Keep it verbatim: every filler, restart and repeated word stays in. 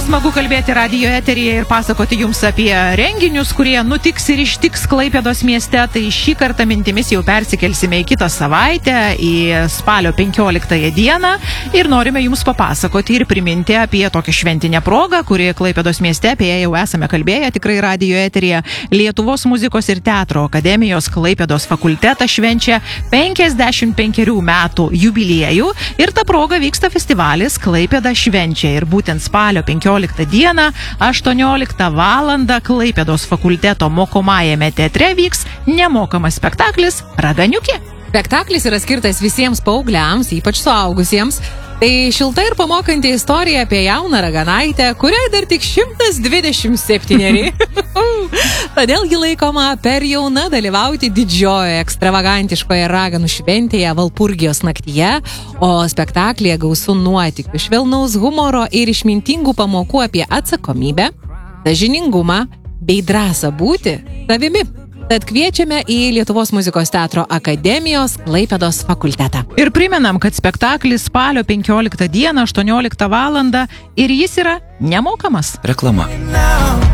smagu kalbėti radijo eteryje ir pasakoti jums apie renginius, kurie nutiks ir ištiks Klaipėdos mieste. Tai šį kartą mintimis jau persikelsime į kitą savaitę, į spalio penkioliktąją dieną ir norime jums papasakoti ir priminti apie tokią šventinę progą, kuri Klaipėdos mieste, apie ją jau esame kalbėję tikrai radijo eteryje. Lietuvos muzikos ir teatro akademijos Klaipėdos fakultetas švenčia penkiasdešimt penkerių metų jubiliejų ir ta proga vyksta festivalis Klaipėda švenčia. Ir būtent spalio penkioliktą dieną aštuonioliktą valandą Klaipėdos fakulteto mokomajame teatre vyks nemokamas spektaklis Raganiukė. Spektaklis yra skirtas visiems paaugliams, ypač suaugusiems. Tai šilta ir pamokanti istorija apie jauną raganaitę, kuriai dar tik šimtas dvidešimt septyneri. Todėl ji laikoma per jauna dalyvauti didžiojoje ekstravagantiškoje raganų šventėje Valpurgijos naktyje, o spektaklyje gausu nuotykių, švelnaus humoro ir išmintingų pamokų apie atsakomybę, sąžiningumą bei drąsą būti savimi. Tad kviečiame į Lietuvos muzikos teatro akademijos Klaipėdos fakultetą. Ir primenam, kad spektaklis spalio penkioliktą dieną aštuonioliktą valandą ir jis yra nemokamas. Reklama.